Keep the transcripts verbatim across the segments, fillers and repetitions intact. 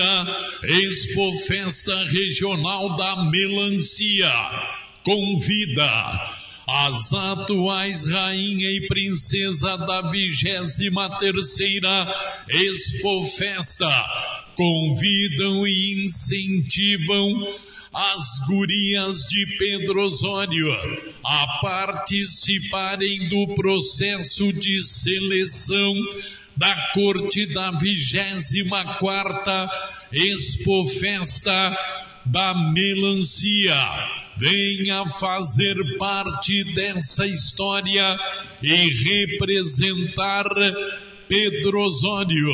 Expofesta Regional da Melancia convida as atuais rainha e princesa da vigésima terceira Expofesta convidam e incentivam as gurias de Pedro Osório a participarem do processo de seleção da corte da vigésima quarta Expofesta da Melancia. Venha fazer parte dessa história e representar Pedro Osório.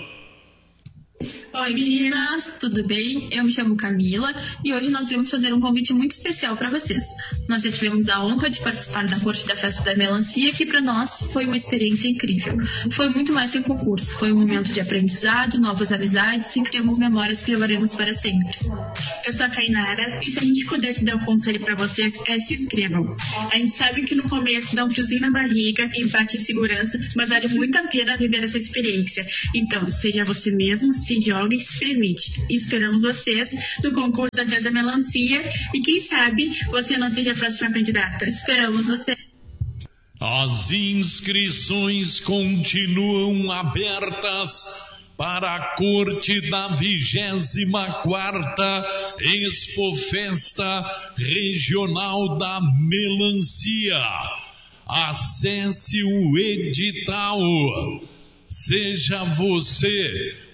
Oi meninas, tudo bem? Eu me chamo Camila e hoje nós vamos fazer um convite muito especial para vocês. Nós já tivemos a honra de participar da corte da festa da melancia, que para nós foi uma experiência incrível. Foi muito mais que um concurso, foi um momento de aprendizado, novas amizades e criamos memórias que levaremos para sempre. Eu sou a Kainara e se a gente pudesse dar um conselho para vocês é se inscrevam. A gente sabe que no começo dá um friozinho na barriga e bate insegurança, mas vale muito a pena viver essa experiência. Então, seja você mesmo, se jogue e se permite. E esperamos vocês no concurso da Festa da Melancia e quem sabe você não seja a próxima candidata. Esperamos você. As inscrições continuam abertas para a corte da vigésima quarta Expofesta Regional da Melancia. Acesse o edital. Seja você